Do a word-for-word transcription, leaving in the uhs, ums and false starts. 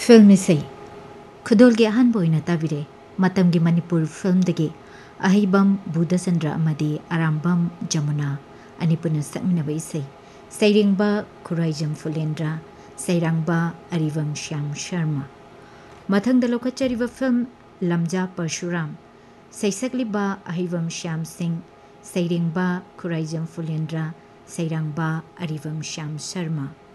film इसे खुदोल के अहन बोइना ताबिरे मतम की मणिपुर फिल्म दगे अहिबम बुधचंद्र अमदी अरामबम जमुना अनिपुन सकमिनब इसे सैरेंबा खुराइजम फुलेंद्रा सैरांबा अरिवम श्याम शर्मा मथंग दलोकचरिब फिल्म लमजा परशुराम सैसकलिबा अहिबम श्याम सिंह सैरेंबा खुराइजम फुलेंद्रा सैरांबा अरिवम श्याम शर्मा